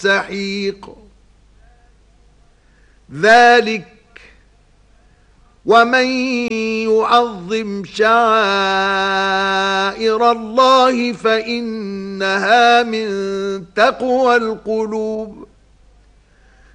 السحيق ذلك ومن يعظم شعائر الله فإنها من تقوى القلوب